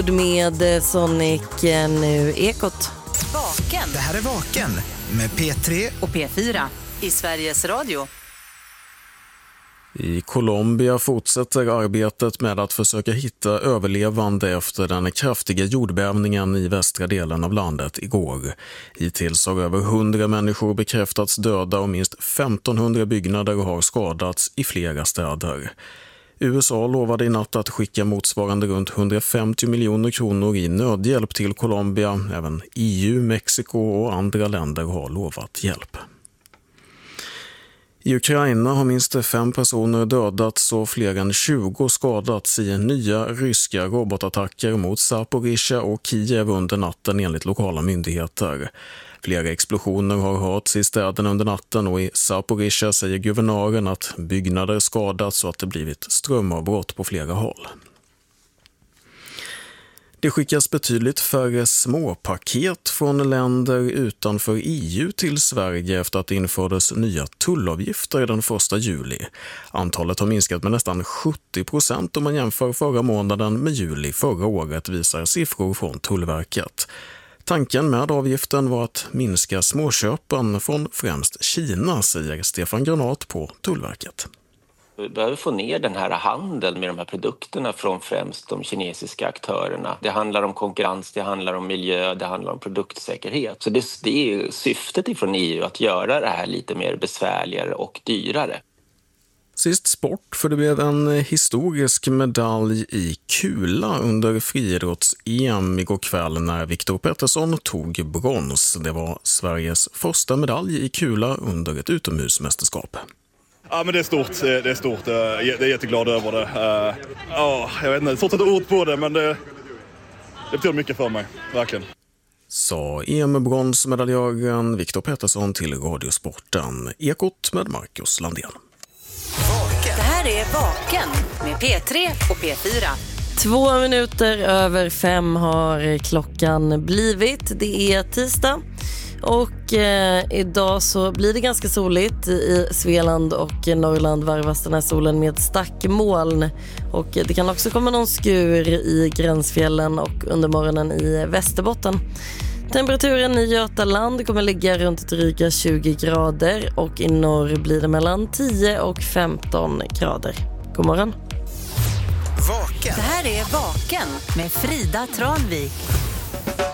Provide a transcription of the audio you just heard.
Med Sonic nu Ekot. Vaken. Det här är Vaken med P3 och P4 i Sveriges Radio. I Colombia fortsätter arbetet med att försöka hitta överlevande efter den kraftiga jordbävningen i västra delen av landet igår. Hittills har över 100 människor bekräftats döda och minst 1500 byggnader har skadats i flera städer. USA lovade i natt att skicka motsvarande runt 150 miljoner kronor i nödhjälp till Colombia. Även EU, Mexiko och andra länder har lovat hjälp. I Ukraina har minst 5 personer dödats och fler än 20 skadats i nya ryska robotattacker mot Zaporizjzja och Kiev under natten enligt lokala myndigheter. Flera explosioner har hörts i städerna under natten och i Zaporizjzja säger guvernören att byggnader skadats och att det blivit strömavbrott på flera håll. Det skickas betydligt färre småpaket från länder utanför EU till Sverige efter att det infördes nya tullavgifter den 1 juli. Antalet har minskat med nästan 70% om man jämför förra månaden med juli förra året, visar siffror från Tullverket. Tanken med avgiften var att minska småköpen från främst Kina, säger Stefan Granat på Tullverket. Vi behöver få ner den här handeln med de här produkterna från främst de kinesiska aktörerna. Det handlar om konkurrens, det handlar om miljö, det handlar om produktsäkerhet. Så det är syftet ifrån EU att göra det här lite mer besvärligare och dyrare. Sist sport, för det blev en historisk medalj i kula under friidrotts-EM igår kväll när Viktor Pettersson tog brons. Det var Sveriges första medalj i kula under ett utomhusmästerskap. Ja, men det är stort. Det är stort. Jag är jätteglad över det. Jag vet inte, svårt att ta ord på det, men det betyder mycket för mig, verkligen. Sa EM-bronsmedaljören Viktor Pettersson till Radiosporten. Ekot med Marcus Landén. Det här är Vaken med P3 och P4. 2 minuter över 5 har klockan blivit. Det är tisdag. Och idag så blir det ganska soligt i Svealand och Norrland, varvas den här solen med stackmoln. Och det kan också komma någon skur i gränsfjällen och under morgonen i Västerbotten. Temperaturen i Götaland kommer ligga runt dryga 20 grader och i norr blir det mellan 10 och 15 grader. God morgon. Det här är Vaken med Frida Tranvik.